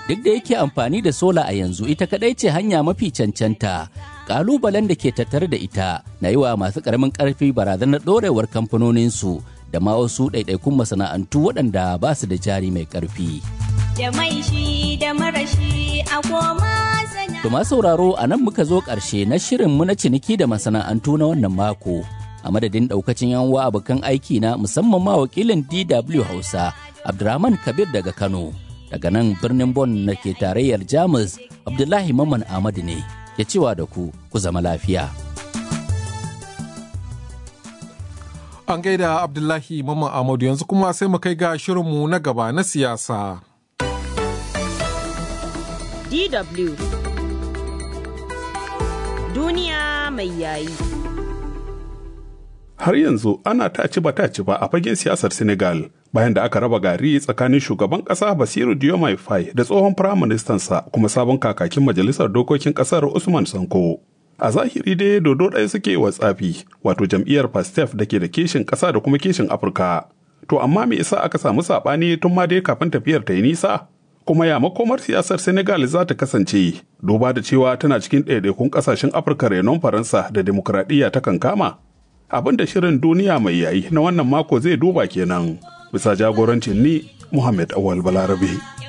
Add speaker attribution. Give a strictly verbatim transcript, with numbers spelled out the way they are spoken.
Speaker 1: Duk da yake amfani da sola a yanzu ita kadai ce hanya mafi cancanta, kalubalen da ke tattare da ita na yi wa masu karamin karfi barazanar dorewar kamfanoninsu da ma wasu ɗaiɗaikun masana'antu waɗanda ba su da jari mai karfi.
Speaker 2: Da mai shi da marashi a koma sana.
Speaker 1: To masu sauraro a nan muka zo ƙarshe na shirinmu na ciniki da masana'antu na wannan mako. A madadin ɗaukacin yan uwa abokan aiki na musamman ma wakilin D W Hausa Abdurrahman Kabir daga Kano. Daga nan birnin Bon na ke tarayyar Jamus, Abdullahi Mamman Ahmadu ne ya cewa da ku ku zama lafiya.
Speaker 3: An gaida Abdullahi Mamman Ahmadu, yanzu kuma sai mu kai ga shirinmu na gaba na siyasa.
Speaker 4: D W Duniya mai yayi.
Speaker 5: Har yanzu ana taci ba taci ba a fagen siyasar Senegal bayan da aka raba gari tsakanin shugaban ƙasa Basiru Diomaye Faye da tsohon firaministansa kuma sabon kakakin majalisar dokokin ƙasar Usman Sanko. A zahiri dai dodo ɗaya suke wa tsafi, wato jam'iyyar Pastef da ke da kishin ƙasa da kuma kishin Afirka. To amma me yasa aka samu saɓani tun ma dai kafin tafiyar ta yi nisa? Kuma ya makomar siyasar Senegal za ta kasance, duba da cewa tana cikin ɗaiɗaikun ƙasashen Afirka renon Faransa da demokuraɗiyya ta kankama? Abin da shirin duniya mai yayi na wannan mako zai duba kenan bisa jagorancin ni Muhammad Awal Balarabe.